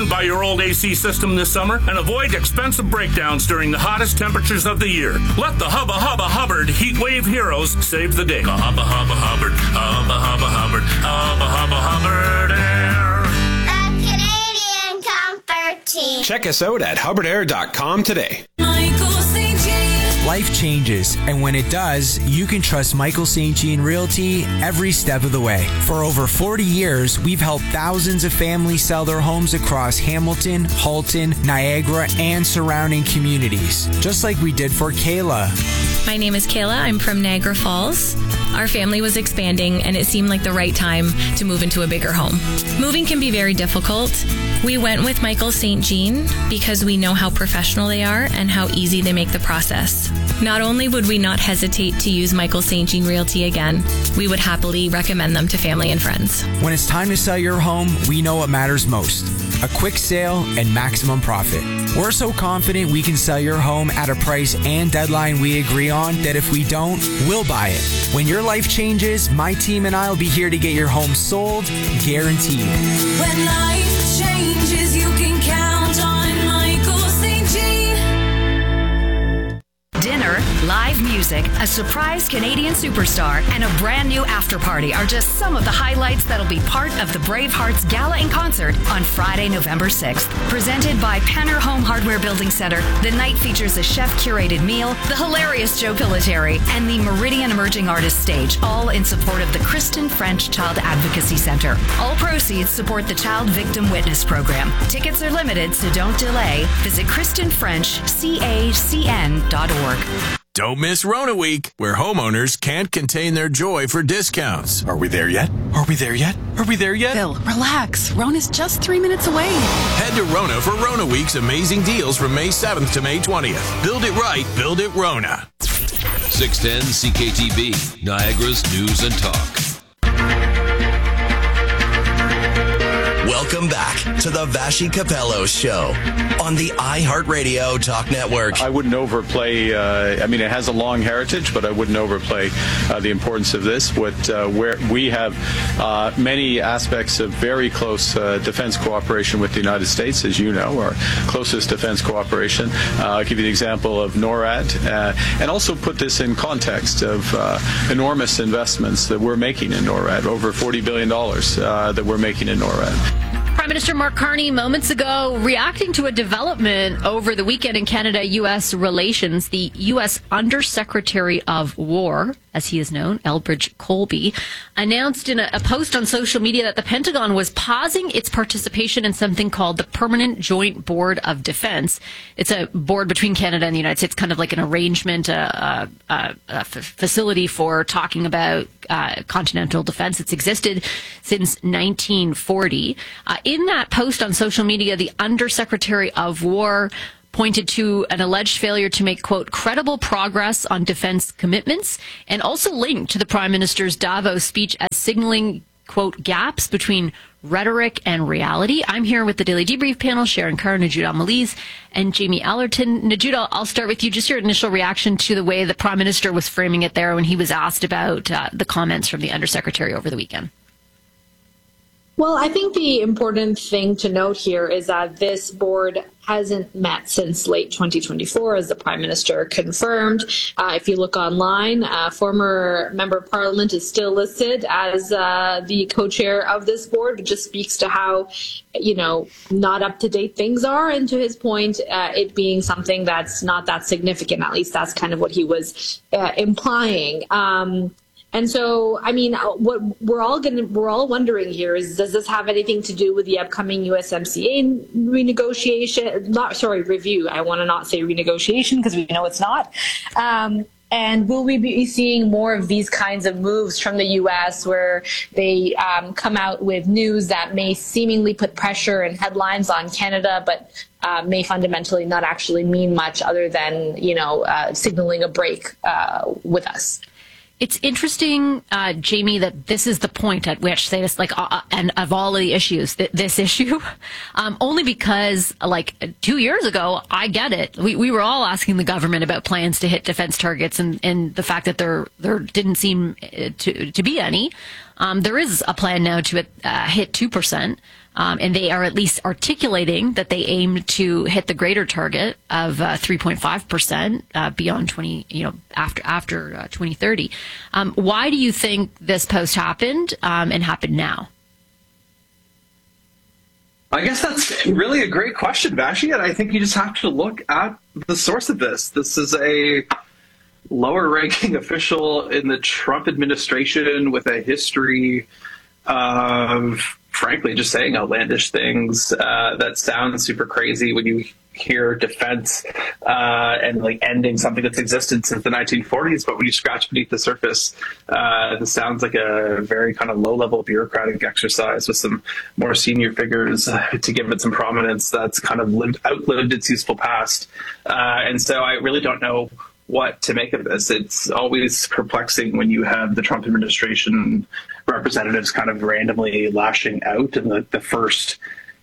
burned by your old AC system this summer and avoid expensive breakdowns during the hottest temperatures of the year. Let the Hubba Hubba Hubbard Heat Wave Heroes save the day. Hubba Hubba Hubbard, Hubba Hubba Hubbard, Hubba Hubba Hubbard Air. The Canadian Comfort Team. Check us out at hubbardair.com today. Life changes, and when it does, you can trust Michael St. Jean Realty every step of the way. For over 40 years, we've helped thousands of families sell their homes across Hamilton, Halton, Niagara, and surrounding communities, just like we did for Kayla. My name is Kayla. I'm from Niagara Falls. Our family was expanding, and it seemed like the right time to move into a bigger home. Moving can be very difficult. We went with Michael St. Jean because we know how professional they are and how easy they make the process. Not only would we not hesitate to use Michael St. Jean Realty again, we would happily recommend them to family and friends. When it's time to sell your home, we know what matters most: a quick sale and maximum profit. We're so confident we can sell your home at a price and deadline we agree on that if we don't, we'll buy it. When your life changes, my team and I will be here to get your home sold, guaranteed. When life changes, you can count on Michael St. Jean. Dinner, live music, a surprise Canadian superstar, and a brand new after party are just some of the highlights that'll be part of the Bravehearts Gala and Concert on Friday, November 6th. Presented by Penner Home Hardware Building Center, the night features a chef-curated meal, the hilarious Joe Pilateri, and the Meridian Emerging Artists Stage, all in support of the Kristen French Child Advocacy Center. All proceeds support the Child Victim Witness Program. Tickets are limited, so don't delay. Visit KristenFrenchCACN.org. Don't miss Rona Week, where homeowners can't contain their joy for discounts. Are we there yet? Are we there yet? Are we there yet? Bill, relax. Rona's just 3 minutes away. Head to Rona for Rona Week's amazing deals from May 7th to May 20th. Build it right, build it Rona. 610 CKTB, Niagara's News and Talk. Welcome back to the Vashi Capello Show on the iHeartRadio Talk Network. I wouldn't overplay, it has a long heritage, but I wouldn't overplay the importance of this. Where we have many aspects of very close defense cooperation with the United States, as you know, our closest defense cooperation. I'll give you the example of NORAD, and also put this in context of enormous investments that we're making in NORAD, over $40 billion that we're making in NORAD. Prime Minister Mark Carney moments ago reacting to a development over the weekend in Canada-U.S. relations. The U.S. Undersecretary of War, as he is known, Elbridge Colby, announced in a post on social media that the Pentagon was pausing its participation in something called the Permanent Joint Board of Defense. It's a board between Canada and the United States, kind of like an arrangement, a facility for talking about continental defense. It's existed since 1940. In that post on social media, the Undersecretary of War pointed to an alleged failure to make, quote, credible progress on defense commitments, and also linked to the Prime Minister's Davos speech as signaling, quote, gaps between rhetoric and reality. I'm here with the Daily Debrief panel, Sharon Carr, Najud Al-Maliz, and Jamie Allerton. Najud, I'll start with you. Just your initial reaction to the way the Prime Minister was framing it there when he was asked about the comments from the Undersecretary over the weekend. Well, I think the important thing to note here is that this board hasn't met since late 2024, as the Prime Minister confirmed. If you look online, former Member of Parliament is still listed as the co-chair of this board, which just speaks to how, not up-to-date things are, and to his point, it being something that's not that significant. At least that's kind of what he was implying. And so, what we're all wondering here is, does this have anything to do with the upcoming USMCA review? I want to not say renegotiation because we know it's not. And will we be seeing more of these kinds of moves from the U.S. where they come out with news that may seemingly put pressure and headlines on Canada, but may fundamentally not actually mean much other than, signaling a break with us? It's interesting, Jamie, that this is the point at which, say this, and of all of the issues, this issue, only because, 2 years ago, I get it. We were all asking the government about plans to hit defense targets, and the fact that there didn't seem to be any. There is a plan now to hit 2%. And they are at least articulating that they aim to hit the greater target of 3.5% beyond after 2030. Why do you think this post happened and happened now? I guess that's really a great question, Vashi, and I think you just have to look at the source of this. This is a lower-ranking official in the Trump administration with a history of, frankly, just saying outlandish things that sound super crazy when you hear defense and like ending something that's existed since the 1940s. But when you scratch beneath the surface, this sounds like a very kind of low-level bureaucratic exercise with some more senior figures to give it some prominence that's kind of outlived its useful past. And so I really don't know what to make of this. It's always perplexing when you have the Trump administration representatives kind of randomly lashing out, and the first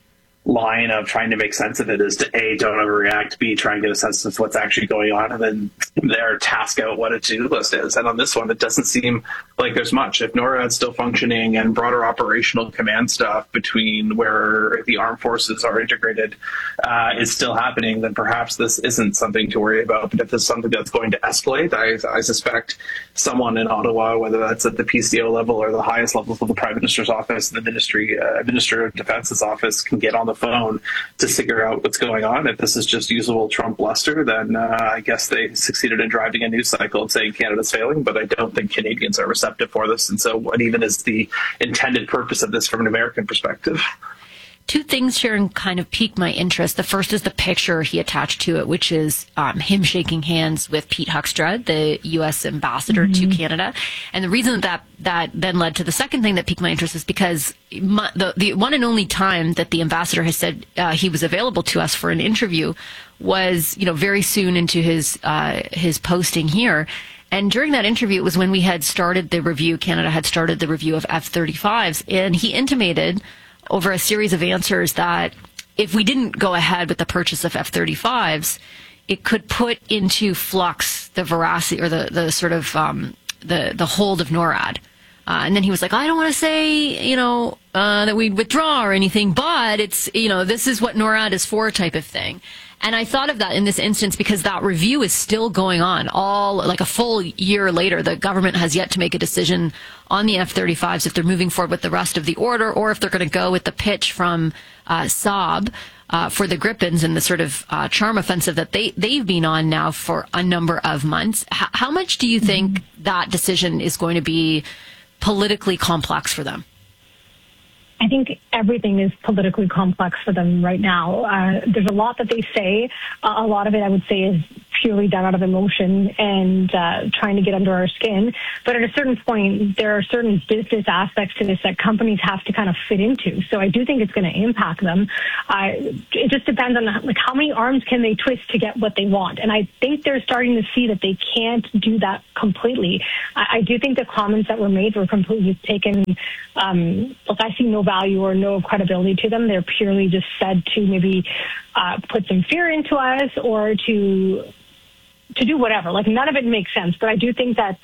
line of trying to make sense of it is to A, don't overreact, B, try and get a sense of what's actually going on, and then their task out what a to-do list is. And on this one, it doesn't seem like there's much. If NORAD's still functioning and broader operational command stuff between where the armed forces are integrated is still happening, then perhaps this isn't something to worry about. But if this is something that's going to escalate, I suspect someone in Ottawa, whether that's at the PCO level or the highest levels of the Prime Minister's office, the Minister of Defense's office, can get on the phone to figure out what's going on. If this is just usable Trump bluster, then I guess they succeeded in driving a news cycle and saying Canada's failing, but I don't think Canadians are receptive for this. And so what even is the intended purpose of this from an American perspective? Two things, Sharon, kind of piqued my interest. The first is the picture he attached to it, which is him shaking hands with Pete Huckstrud, the U.S. ambassador to Canada. And the reason that then led to the second thing that piqued my interest is because the one and only time that the ambassador has said he was available to us for an interview was, very soon into his posting here. And during that interview, it was when we had started the review, Canada had started the review of F-35s, and he intimated over a series of answers that if we didn't go ahead with the purchase of F-35s, it could put into flux the veracity or the sort of the hold of NORAD. And then he was like, I don't want to say, that we withdraw or anything, but it's, this is what NORAD is for type of thing. And I thought of that in this instance because that review is still going on like a full year later. The government has yet to make a decision on the F-35s if they're moving forward with the rest of the order or if they're going to go with the pitch from Saab for the Gripens and the sort of charm offensive that they've been on now for a number of months. How much do you think that decision is going to be politically complex for them? I think everything is politically complex for them right now. There's a lot that they say. A lot of it, I would say, is purely done out of emotion and trying to get under our skin. But at a certain point, there are certain business aspects to this that companies have to kind of fit into. So I do think it's going to impact them. It just depends on how many arms can they twist to get what they want. And I think they're starting to see that they can't do that completely. I do think the comments that were made were completely taken. Look, I see no value or no credibility to them. They're purely just said to maybe put some fear into us or to do whatever. Like, none of it makes sense. But I do think that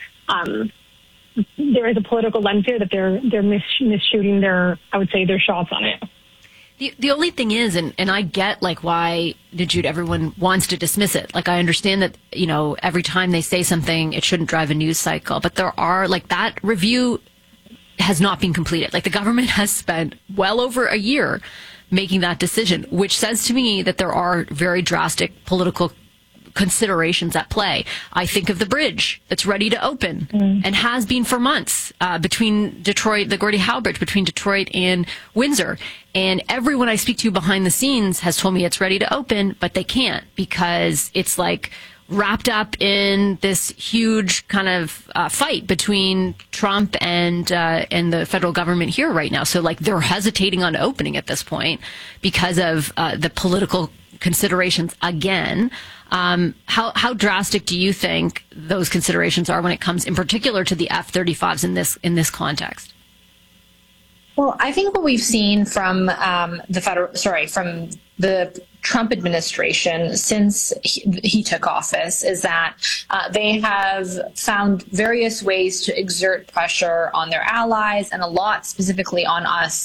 there is a political lens here that they're misshooting their shots on it. The only thing is, and I get why Jude, everyone wants to dismiss it. I understand that, every time they say something, it shouldn't drive a news cycle. But there are that review has not been completed. The government has spent well over a year making that decision, which says to me that there are very drastic political considerations at play. I think of the bridge that's ready to open and has been for months between Detroit, the Gordie Howe Bridge between Detroit and Windsor. And everyone I speak to behind the scenes has told me it's ready to open, but they can't because it's wrapped up in this huge kind of fight between Trump and the federal government here right now. So they're hesitating on opening at this point because of the political considerations again. How drastic do you think those considerations are when it comes in particular to the F-35s in this context? Well, I think what we've seen from from the Trump administration since he took office is that they have found various ways to exert pressure on their allies and a lot specifically on us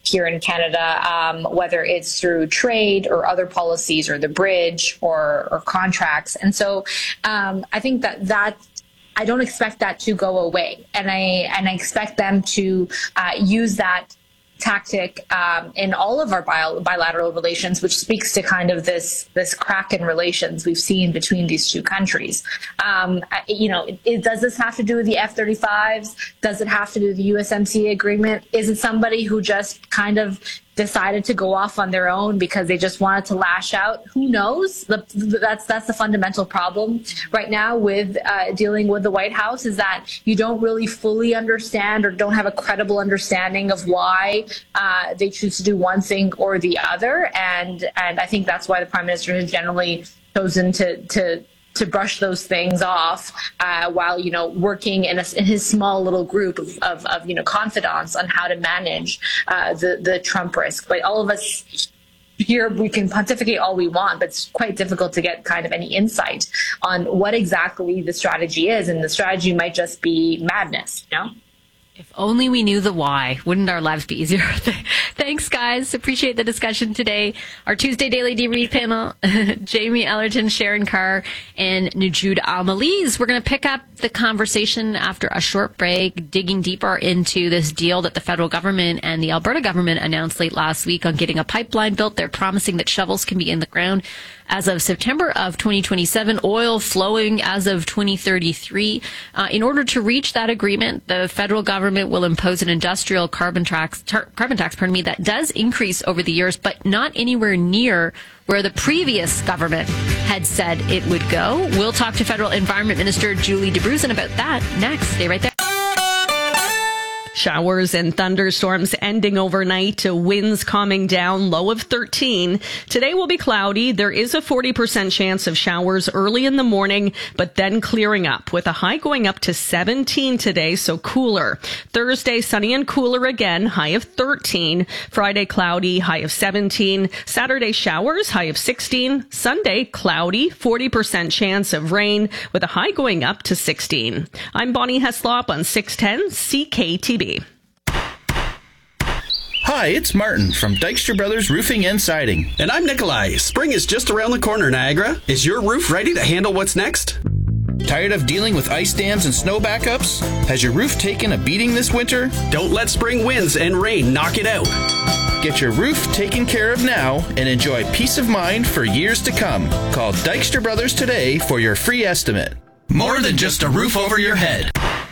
here in Canada, whether it's through trade or other policies or the bridge or contracts. And so I think that I don't expect that to go away. And I expect them to use that tactic in all of our bilateral relations, which speaks to kind of this crack in relations we've seen between these two countries. Does this have to do with the F-35s? Does it have to do with the USMCA agreement? Is it somebody who just kind of decided to go off on their own because they just wanted to lash out? Who knows? That's the fundamental problem right now with dealing with the White House, is that you don't really fully understand or don't have a credible understanding of why they choose to do one thing or the other. And I think that's why the Prime Minister has generally chosen to brush those things off while, working in his small little group of confidants on how to manage the Trump risk. But all of us here, we can pontificate all we want, but it's quite difficult to get kind of any insight on what exactly the strategy is. And the strategy might just be madness, If only we knew the why, wouldn't our lives be easier? Thanks, guys. Appreciate the discussion today. Our Tuesday Daily Debrief panel, Jamie Ellerton, Sharon Carr, and Nujood Al-Maliz. We're going to pick up the conversation after a short break, digging deeper into this deal that the federal government and the Alberta government announced late last week on getting a pipeline built. They're promising that shovels can be in the ground as of September of 2027, oil flowing as of 2033. In order to reach that agreement, the federal government will impose an industrial carbon tax, that does increase over the years, but not anywhere near where the previous government had said it would go. We'll talk to Federal Environment Minister Julie DeBruzen about that next. Stay right there. Showers and thunderstorms ending overnight, winds calming down, low of 13. Today will be cloudy. There is a 40% chance of showers early in the morning, but then clearing up with a high going up to 17 today, so cooler. Thursday, sunny and cooler again, high of 13. Friday, cloudy, high of 17. Saturday, showers, high of 16. Sunday, cloudy, 40% chance of rain with a high going up to 16. I'm Bonnie Heslop on 610 CKTB. Hi, it's Martin from Dykstra Brothers Roofing and Siding. And I'm Nikolai. Spring is just around the corner, Niagara. Is your roof ready to handle what's next? Tired of dealing with ice dams and snow backups? Has your roof taken a beating this winter? Don't let spring winds and rain knock it out. Get your roof taken care of now and enjoy peace of mind for years to come. Call Dykstra Brothers today for your free estimate. More than just a roof over your head.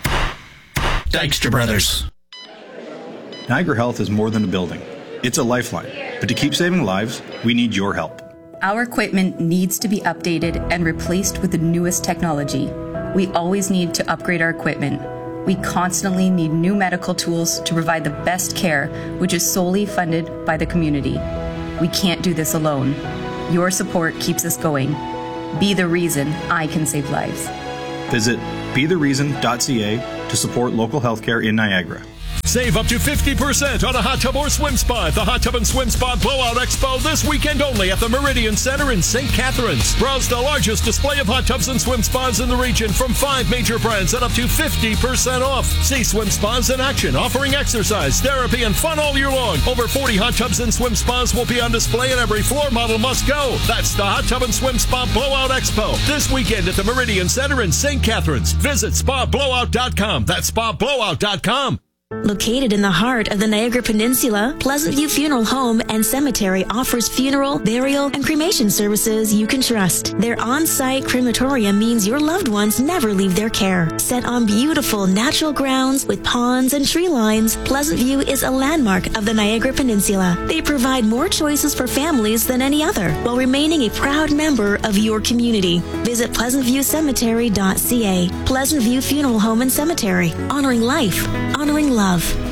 Dykstra Brothers. Niagara Health is more than a building. It's a lifeline. But to keep saving lives, we need your help. Our equipment needs to be updated and replaced with the newest technology. We always need to upgrade our equipment. We constantly need new medical tools to provide the best care, which is solely funded by the community. We can't do this alone. Your support keeps us going. Be the reason I can save lives. Visit bethereason.ca to support local healthcare in Niagara. Save up to 50% on a hot tub or swim spa at the Hot Tub and Swim Spa Blowout Expo this weekend only at the Meridian Center in St. Catharines. Browse the largest display of hot tubs and swim spas in the region from 5 major brands at up to 50% off. See swim spas in action, offering exercise, therapy, and fun all year long. Over 40 hot tubs and swim spas will be on display and every floor model must go. That's the Hot Tub and Swim Spa Blowout Expo this weekend at the Meridian Center in St. Catharines. Visit spablowout.com. That's spablowout.com. Located in the heart of the Niagara Peninsula, Pleasant View Funeral Home and Cemetery offers funeral, burial, and cremation services you can trust. Their on-site crematorium means your loved ones never leave their care. Set on beautiful natural grounds with ponds and tree lines, Pleasant View is a landmark of the Niagara Peninsula. They provide more choices for families than any other, while remaining a proud member of your community. Visit pleasantviewcemetery.ca. Pleasant View Funeral Home and Cemetery. Honoring life. Honoring love.